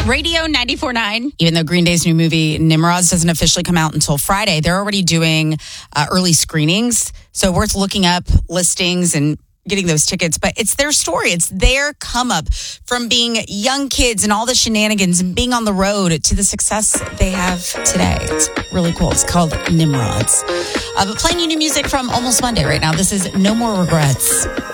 Radio 94.9. Even though Green Day's new movie, Nimrods, doesn't officially come out until Friday, they're already doing early screenings. So worth looking up listings and getting those tickets. But it's their story. It's their come up from being young kids and all the shenanigans and being on the road to the success they have today. It's really cool. It's called Nimrods. But playing you new music from Almost Monday right now. This is No More Regrets.